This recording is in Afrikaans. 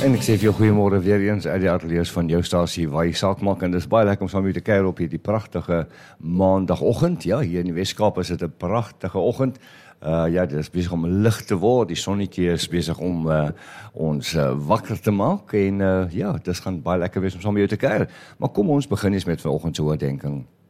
En ek sê vir jou goeiemôre weer eens uit die ateljee van jou stasie waar jy saak maak en dis baie lekker om saam met jou te kuier op hierdie pragtige maandagoggend. Ja, hier in die Weskaap is dit 'n pragtige oggend. Ja, dit is besig om lig te word. Die sonnetjie is besig om ons wakker te maak en ja, dit gaan baie lekker wees om saam met jou te kuier. Maar kom ons begin eens met vanoggend se oordeenking.